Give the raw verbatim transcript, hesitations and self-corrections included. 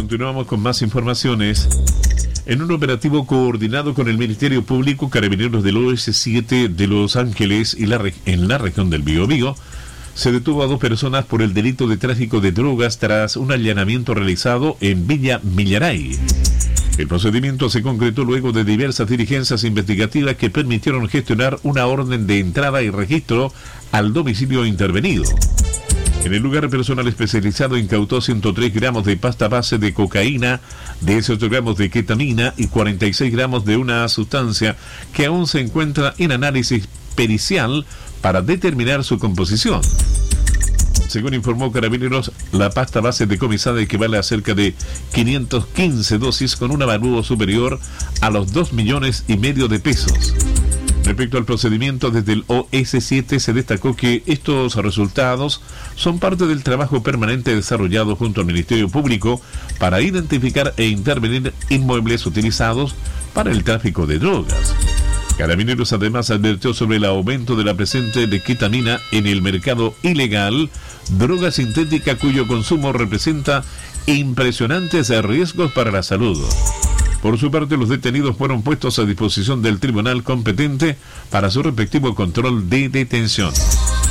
Continuamos con más informaciones. En un operativo coordinado con el Ministerio Público, Carabineros del O S siete de Los Ángeles y la en la región del Biobío, se detuvo a dos personas por el delito de tráfico de drogas tras un allanamiento realizado en Villa Millaray. El procedimiento se concretó luego de diversas diligencias investigativas que permitieron gestionar una orden de entrada y registro al domicilio intervenido. En el lugar, personal especializado incautó ciento tres gramos de pasta base de cocaína, dieciocho gramos de ketamina y cuarenta y seis gramos de una sustancia que aún se encuentra en análisis pericial para determinar su composición. Según informó Carabineros, la pasta base decomisada equivale a cerca de quinientas quince dosis con un avalúo superior a los dos millones y medio de pesos. Respecto al procedimiento, desde el O S siete se destacó que estos resultados son parte del trabajo permanente desarrollado junto al Ministerio Público para identificar e intervenir inmuebles utilizados para el tráfico de drogas. Carabineros además advirtió sobre el aumento de la presencia de ketamina en el mercado ilegal, droga sintética cuyo consumo representa impresionantes riesgos para la salud. Por su parte, los detenidos fueron puestos a disposición del tribunal competente para su respectivo control de detención.